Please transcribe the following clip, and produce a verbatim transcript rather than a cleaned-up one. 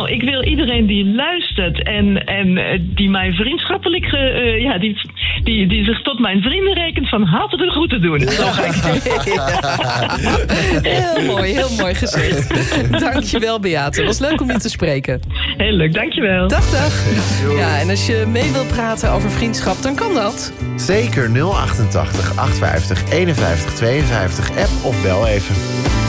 Nou, ik wil iedereen die luistert en, en uh, die mij vriendschappelijk, uh, ja, die, die, die zich tot mijn vrienden rekent, van harte de groeten doen. Zo ga ik Heel mooi, heel mooi gezegd. Dankjewel, Beate. Het was leuk om je te spreken. Heel leuk, dankjewel. Dag, dag. Ja, en als je mee wilt praten over vriendschap, dan kan dat. Zeker nul achtentachtig, achtenvijftig, eenenvijftig, tweeënvijftig. App of bel even.